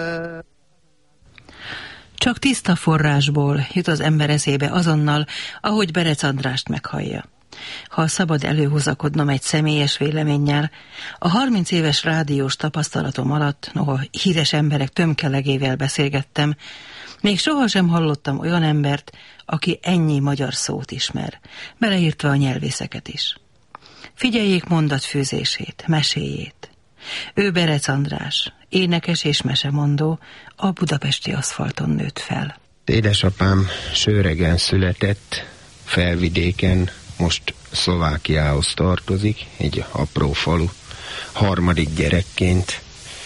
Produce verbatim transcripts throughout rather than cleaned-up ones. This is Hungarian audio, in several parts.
Csak tiszta forrásból jut az ember eszébe azonnal, ahogy Berec Andrást meghallja. Ha szabad előhozakodnom egy személyes véleménnyel, a harminc éves rádiós tapasztalatom alatt, noha híres emberek tömkelegével beszélgettem, még sohasem hallottam olyan embert, aki ennyi magyar szót ismer, beleértve a nyelvészeket is. Figyeljék mondatfűzését, meséjét. Ő Berec András, énekes és mesemondó, a budapesti aszfalton nőtt fel. Édesapám Sőregen született, Felvidéken, most Szlovákiához tartozik, egy apró falu, harmadik gyerekként.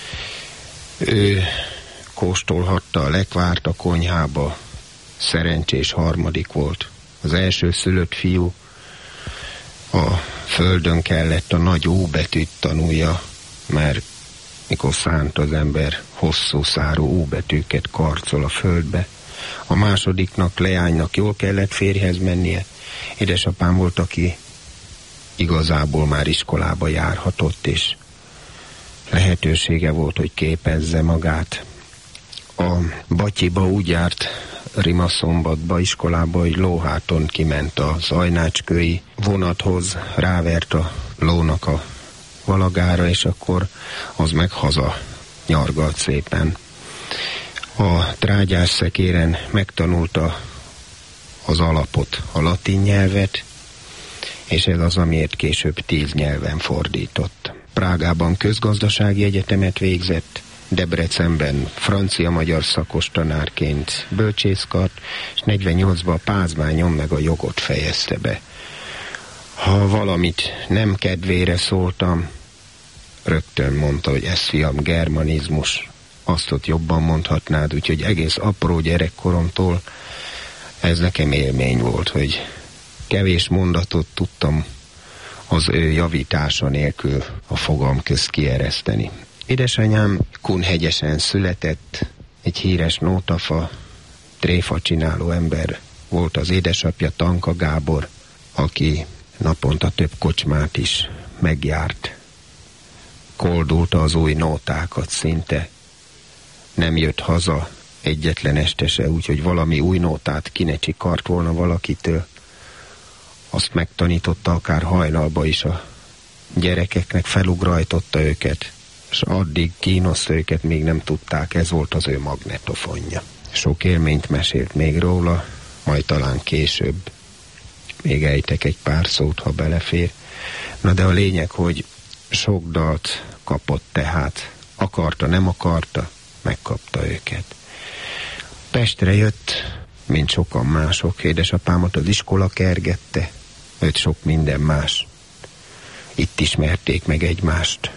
Ő kóstolhatta a lekvárt a konyhába, szerencsés harmadik volt. Az első szülött fiú, a földön kellett a nagy ó betűt tanulja, mert mikor szánt az ember hosszú szárú ó betűket karcol a földbe. A másodiknak, leánynak jól kellett férjhez mennie. Édesapám volt, aki igazából már iskolába járhatott, és lehetősége volt, hogy képezze magát. A Batyiba úgy járt Rimaszombatba iskolába, hogy lóháton kiment a zajnácskői vonathoz, rávert a lónak a valagára, és akkor az meg haza nyargalt szépen. A trágyás szekéren megtanulta az alapot, a latin nyelvet, és ez az, amiért később tíz nyelven fordított. Prágában közgazdasági egyetemet végzett, Debrecenben francia-magyar szakos tanárként bölcsészkart, és negyvennyolcban a Pázmányon meg a jogot fejezte be. Ha valamit nem kedvére szóltam, rögtön mondta, hogy ez fiam germanizmus, azt ott jobban mondhatnád, úgyhogy egész apró gyerekkoromtól ez nekem élmény volt, hogy kevés mondatot tudtam az ő javítása nélkül a fogam közt kiereszteni. Édesanyám Kunhegyesen született, egy híres nótafa, tréfa csináló ember volt az édesapja, Tanka Gábor, aki naponta több kocsmát is megjárt. Koldulta az új nótákat szinte. Nem jött haza egyetlen este se, úgyhogy valami új nótát ki ne csikart volna valakitől. Azt megtanította akár hajnalba is a gyerekeknek, felugrajtotta őket, és addig kínoszta őket, még nem tudták, ez volt az ő magnetofonja. Sok élményt mesélt még róla, majd talán később még ejtek egy pár szót, ha belefér. Na de a lényeg, hogy sok dalt kapott tehát. Akarta, nem akarta, megkapta őket. Pestre jött, mint sokan mások. Édesapámat az iskola kergette, őt sok minden más. Itt ismerték meg egymást.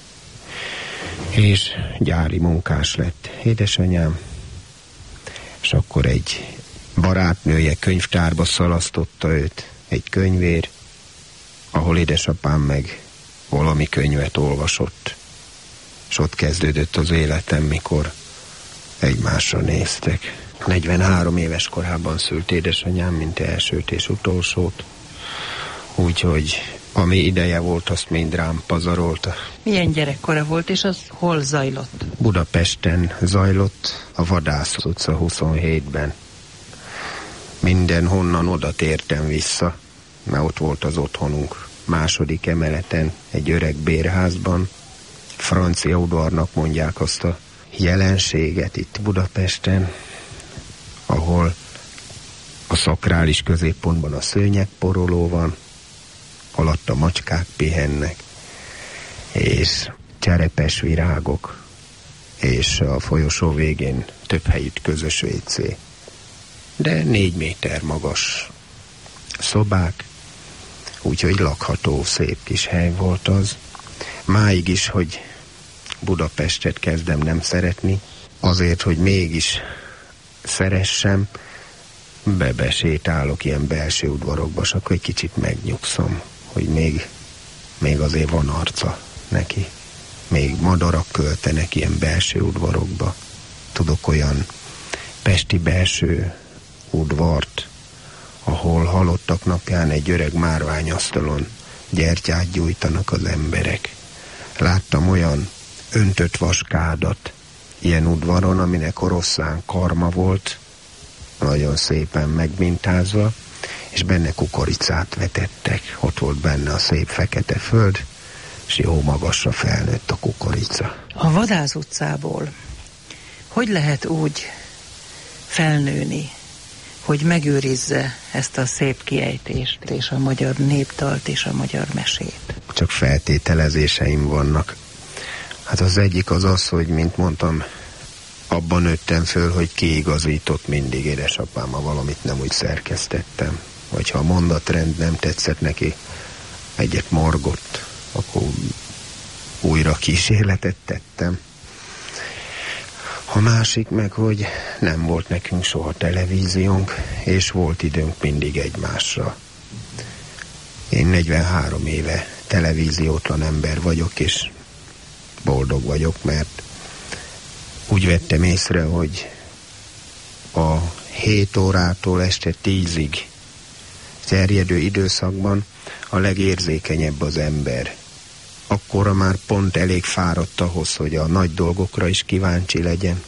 És gyári munkás lett édesanyám, és akkor egy barátnője könyvtárba szalasztotta őt, egy könyvér, ahol édesapám meg valami könyvet olvasott. És ott kezdődött az életem, mikor egymásra néztek. negyvenhárom éves korában szült édesanyám, mint elsőt és utolsót. Úgyhogy ami ideje volt, azt mind rám pazarolta. Milyen gyerekkora volt, és az hol zajlott? Budapesten zajlott, a Vadász utca huszonhétben. Mindenhonnan oda tértem vissza, mert ott volt az otthonunk. Második emeleten, egy öreg bérházban. Francia udvarnak mondják azt a jelenséget itt Budapesten, ahol a szakrális középpontban a szőnyegporoló van, alatt a macskák pihennek, és cserepes virágok, és a folyosó végén több helyütt közös vécé. De négy méter magas szobák, úgyhogy lakható, szép kis hely volt az. Máig is, hogy Budapestet kezdem nem szeretni, azért, hogy mégis szeressem, bebesétálok ilyen belső udvarokba, és akkor egy kicsit megnyugszom, hogy még, még azért van arca neki. Még madarak költenek ilyen belső udvarokba. Tudok olyan pesti belső udvart, ahol halottak napján egy öreg márványasztalon gyertyát gyújtanak az emberek. Láttam olyan öntött vaskádat, ilyen udvaron, aminek oroszlán karma volt, nagyon szépen megmintázva, és benne kukoricát vetettek. Ott volt benne a szép fekete föld, és jó magasra felnőtt a kukorica. A Vadász utcából hogy lehet úgy felnőni, hogy megőrizze ezt a szép kiejtést, és a magyar népdalt, és a magyar mesét? Csak feltételezéseim vannak. Hát az egyik az az, hogy, mint mondtam, abban nőttem föl, hogy kiigazított mindig édesapám, ha valamit nem úgy szerkesztettem. Vagy ha a mondatrend nem tetszett neki, egyet morgott, akkor újra kísérletet tettem. A másik meg, hogy nem volt nekünk soha televíziónk, és volt időnk mindig egymásra. Én negyvenhárom éve televíziótlan ember vagyok, és boldog vagyok, mert úgy vettem észre, hogy a hét órától este tízig terjedő időszakban a legérzékenyebb az ember. Akkora már pont elég fáradt ahhoz, hogy a nagy dolgokra is kíváncsi legyen,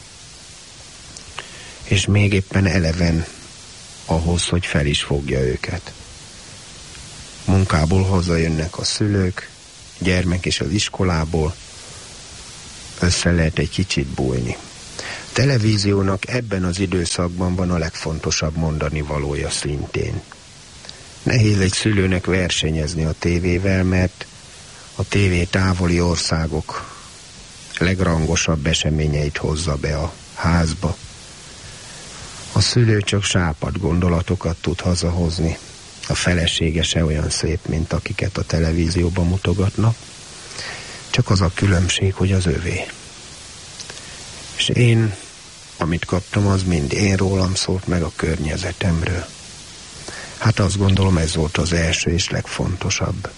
és még éppen eleven ahhoz, hogy fel is fogja őket. Munkából hazajönnek a szülők, gyermek és az iskolából, össze lehet egy kicsit bújni. A televíziónak ebben az időszakban van a legfontosabb mondani valója szintén. Nehéz egy szülőnek versenyezni a tévével, mert a tévé távoli országok legrangosabb eseményeit hozza be a házba. A szülő csak sápadt gondolatokat tud hazahozni. A felesége se olyan szép, mint akiket a televízióban mutogatnak. Csak az a különbség, hogy az övé. És én, amit kaptam, az mind én rólam szólt, meg a környezetemről. Hát azt gondolom, ez volt az első és legfontosabb.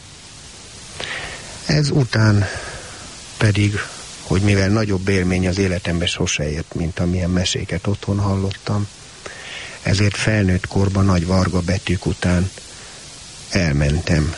Ez után pedig, hogy mivel nagyobb élmény az életembe sose ért, mint amilyen meséket otthon hallottam, ezért felnőtt korban nagy varga betűk után elmentem,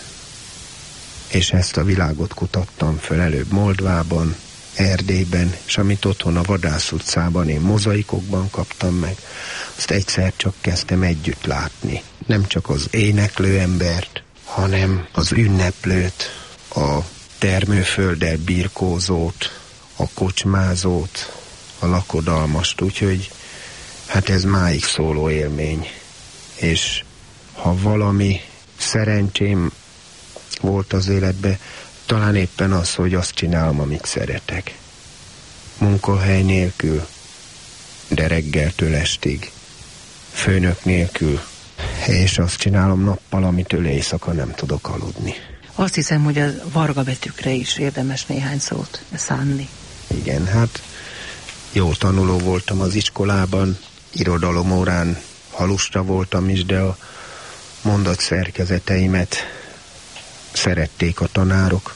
és ezt a világot kutattam föl előbb Moldvában, Erdélyben, és amit otthon a Vadász utcában én mozaikokban kaptam meg, azt egyszer csak kezdtem együtt látni. Nem csak az éneklő embert, hanem az ünneplőt, a termőfölddel birkózót, a kocsmázót, a lakodalmast, úgyhogy hát ez máig szóló élmény. És ha valami szerencsém volt az életben, talán éppen az, hogy azt csinálom, amit szeretek. Munkahely nélkül, de reggeltől estig, főnök nélkül, és azt csinálom nappal, amitől éjszaka nem tudok aludni. Azt hiszem, hogy a varga betűkre is érdemes néhány szót szánni. Igen, hát jó tanuló voltam az iskolában, irodalomórán halusta voltam is, de a mondatszerkezeteimet szerették a tanárok.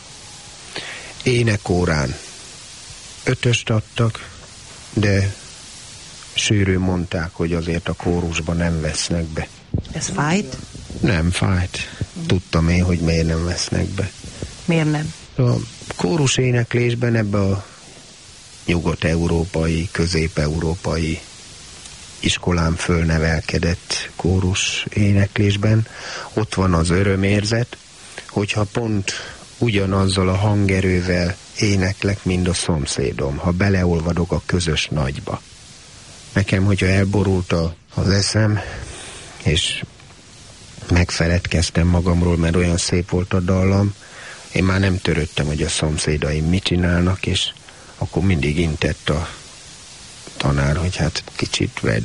Énekórán ötöst adtak, de sűrűn mondták, hogy azért a kórusban nem vesznek be. Ez fájt? Nem fájt. Tudtam én, hogy miért nem vesznek be. Miért nem? A kórus éneklésben, ebbe a nyugat-európai, közép-európai iskolán fölnevelkedett kórus éneklésben ott van az örömérzet, hogyha pont ugyanazzal a hangerővel éneklek, mint a szomszédom, ha beleolvadok a közös nagyba. Nekem, hogyha elborult a, az eszem, és megfeledkeztem magamról, mert olyan szép volt a dallam, én már nem törődtem, hogy a szomszédaim mit csinálnak, és akkor mindig intett a tanár, hogy hát kicsit vedd